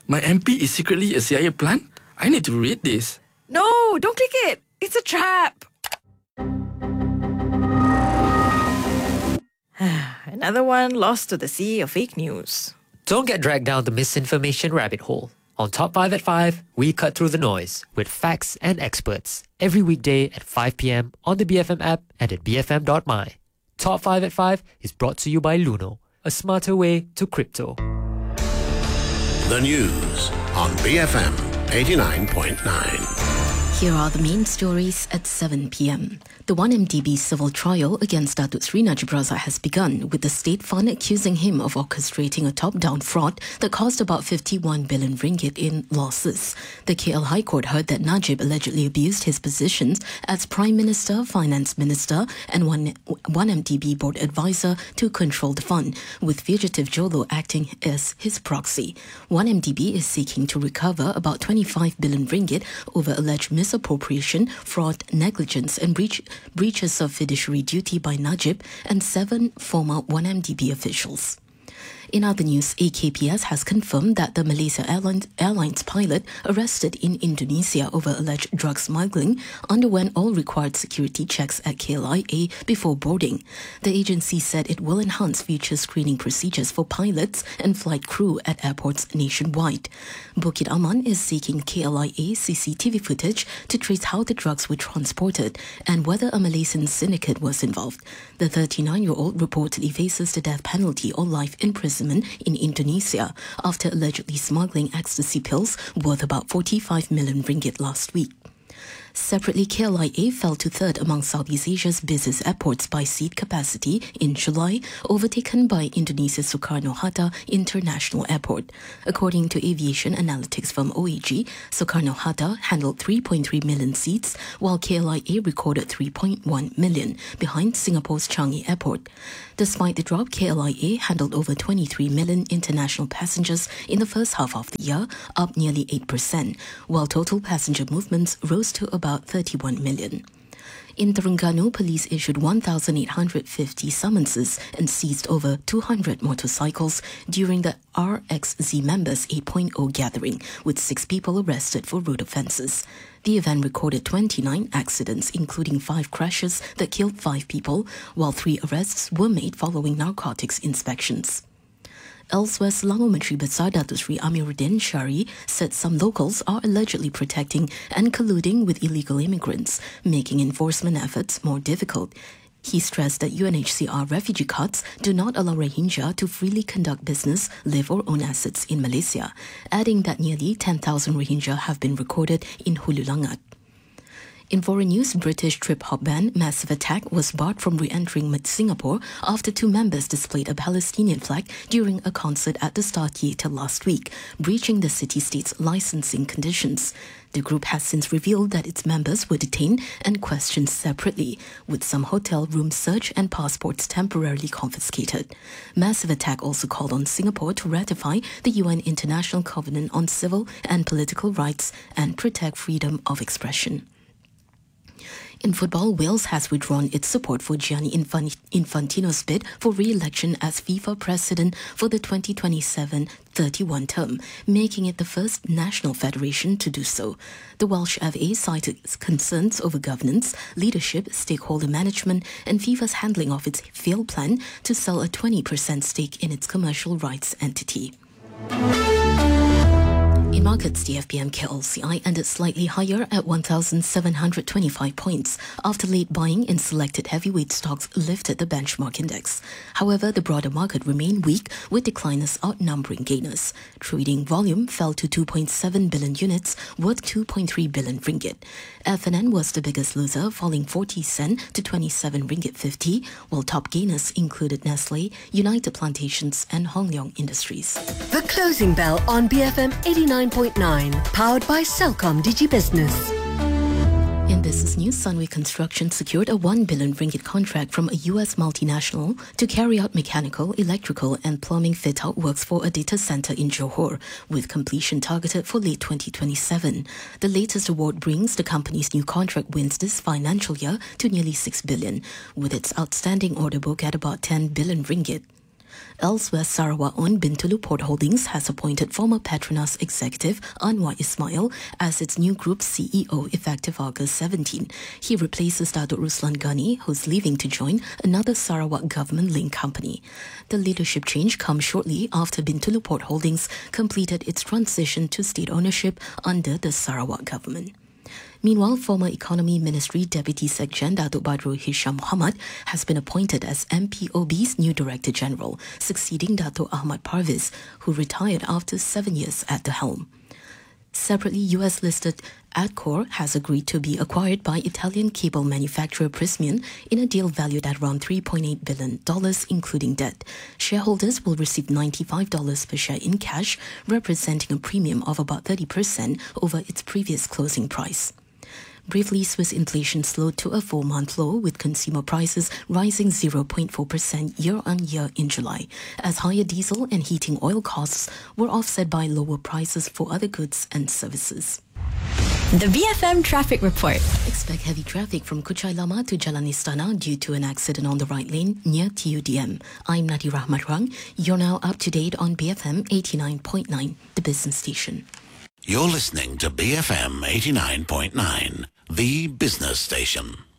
My MP is secretly a CIA plant? I need to read this. No, don't click it. It's a trap. Another one lost to the sea of fake news. Don't get dragged down the misinformation rabbit hole. On Top 5 at 5, we cut through the noise with facts and experts every weekday at 5 p.m. on the BFM app and at bfm.my. Top 5 at 5 is brought to you by Luno, a smarter way to crypto. The news on BFM 89.9. Here are the main stories at 7 p.m. The 1MDB civil trial against Datuk Sri Najib Razak has begun, with the State Fund accusing him of orchestrating a top-down fraud that caused about 51 billion ringgit in losses. The KL High Court heard that Najib allegedly abused his positions as Prime Minister, Finance Minister and 1MDB board advisor to control the fund, with Fugitive Jolo acting as his proxy. 1MDB is seeking to recover about 25 billion ringgit over alleged misappropriation, fraud, negligence and breaches of fiduciary duty by Najib and 7 former 1MDB officials. In other news, AKPS has confirmed that the Malaysia Airlines pilot arrested in Indonesia over alleged drug smuggling underwent all required security checks at KLIA before boarding. The agency said it will enhance future screening procedures for pilots and flight crew at airports nationwide. Bukit Aman is seeking KLIA CCTV footage to trace how the drugs were transported and whether a Malaysian syndicate was involved. The 39-year-old reportedly faces the death penalty or life imprisonment in Indonesia after allegedly smuggling ecstasy pills worth about 45 million ringgit last week. Separately, KLIA fell to third among Southeast Asia's busiest airports by seat capacity in July, overtaken by Indonesia's Soekarno-Hatta International Airport. According to aviation analytics firm OAG, Soekarno-Hatta handled 3.3 million seats, while KLIA recorded 3.1 million, behind Singapore's Changi Airport. Despite the drop, KLIA handled over 23 million international passengers in the first half of the year, up nearly 8%, while total passenger movements rose to about 31 million. In Terengganu, police issued 1,850 summonses and seized over 200 motorcycles during the RXZ Members 8.0 gathering, with 6 people arrested for road offences. The event recorded 29 accidents, including 5 crashes that killed 5 people, while 3 arrests were made following narcotics inspections. Elsewhere, Selangor Menteri Besar Datuk Sri Amiruddin Syari said some locals are allegedly protecting and colluding with illegal immigrants, making enforcement efforts more difficult. He stressed that UNHCR refugee cards do not allow Rohingya to freely conduct business, live or own assets in Malaysia, adding that nearly 10,000 Rohingya have been recorded in Hulu Langat. In foreign news, British trip-hop band Massive Attack was barred from re-entering Singapore after 2 members displayed a Palestinian flag during a concert at the Star Theatre last week, breaching the city-state's licensing conditions. The group has since revealed that its members were detained and questioned separately, with some hotel rooms searched and passports temporarily confiscated. Massive Attack also called on Singapore to ratify the UN International Covenant on Civil and Political Rights and protect freedom of expression. In football, Wales has withdrawn its support for Gianni Infantino's bid for re-election as FIFA president for the 2027-31 term, making it the first national federation to do so. The Welsh FA cited concerns over governance, leadership, stakeholder management, and FIFA's handling of its failed plan to sell a 20% stake in its commercial rights entity. In markets, the FBM KLCI ended slightly higher at 1,725 points after late buying in selected heavyweight stocks lifted the benchmark index. However, the broader market remained weak, with decliners outnumbering gainers. Trading volume fell to 2.7 billion units, worth 2.3 billion ringgit. FNN was the biggest loser, falling 40 cent to 27 ringgit 50, while top gainers included Nestle, United Plantations and Hong Leong Industries. The Closing Bell on BFM 89.9, powered by Celcom DigiBusiness. In business news, Sunway Construction secured a 1 billion ringgit contract from a US multinational to carry out mechanical, electrical and plumbing fit-out works for a data center in Johor, with completion targeted for late 2027. The latest award brings the company's new contract wins this financial year to nearly 6 billion, with its outstanding order book at about 10 billion ringgit. Elsewhere, Sarawak-owned Bintulu Port Holdings has appointed former Petronas executive Anwar Ismail as its new group CEO effective August 17. He replaces Datuk Ruslan Ghani, who's leaving to join another Sarawak government-linked company. The leadership change comes shortly after Bintulu Port Holdings completed its transition to state ownership under the Sarawak government. Meanwhile, former Economy Ministry Deputy Sekjen Datuk Badrul Hisham Muhammad has been appointed as MPOB's new Director General, succeeding Datuk Ahmad Parviz, who retired after 7 years at the helm. Separately, US-listed Adcore has agreed to be acquired by Italian cable manufacturer Prysmian in a deal valued at around $3.8 billion, including debt. Shareholders will receive $95 per share in cash, representing a premium of about 30% over its previous closing price. Briefly, Swiss inflation slowed to a 4-month low, with consumer prices rising 0.4% year-on-year in July, as higher diesel and heating oil costs were offset by lower prices for other goods and services. The BFM Traffic Report. Expect heavy traffic from Kuchai Lama to Jalan Istana due to an accident on the right lane near TUDM. I'm Nadira Ahmad. You're now up to date on BFM 89.9, the business station. You're listening to BFM 89.9, the business station.